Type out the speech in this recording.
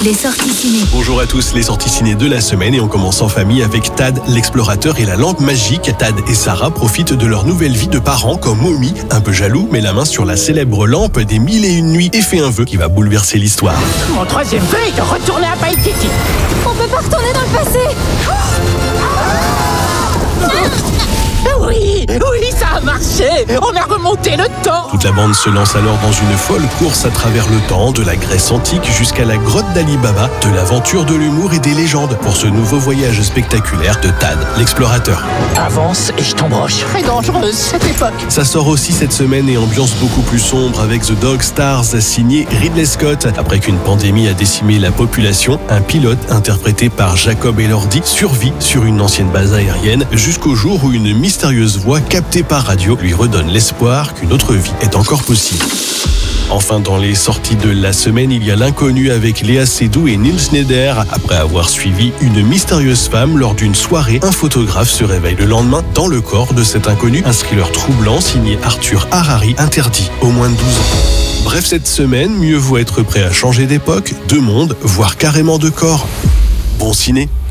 Les sorties ciné. Bonjour à tous, les sorties ciné de la semaine et on commence en famille avec Tad, l'explorateur et la lampe magique. Tad et Sarah profitent de leur nouvelle vie de parents comme Mommy, un peu jaloux, met la main sur la célèbre lampe des 1001 nuits et fait un vœu qui va bouleverser l'histoire. Mon troisième vœu est de retourner à Paititi. On peut pas retourner dans le passé. Oui, ça a marché. On a remonté le temps. Toute la bande se lance alors dans une folle course à travers le temps, de la Grèce antique jusqu'à la grotte d'Ali Baba, de l'aventure, de l'humour et des légendes pour ce nouveau voyage spectaculaire de Tad, l'explorateur. Avance et je t'embroche. Très dangereuse cette époque. Ça sort aussi cette semaine et ambiance beaucoup plus sombre avec The Dog Stars signé Ridley Scott. Après qu'une pandémie a décimé la population, un pilote interprété par Jacob Elordi survit sur une ancienne base aérienne jusqu'au jour où une mystérieuse voix captée par radio lui redonne l'espoir qu'une autre vie est encore possible. Enfin, dans les sorties de la semaine, il y a L'Inconnu avec Léa Seydoux et Nils Schneider. Après avoir suivi une mystérieuse femme lors d'une soirée, un photographe se réveille le lendemain dans le corps de cet inconnu. Un thriller troublant signé Arthur Harari, interdit aux moins de 12 ans. Bref, cette semaine, mieux vaut être prêt à changer d'époque, de monde, voire carrément de corps. Bon ciné!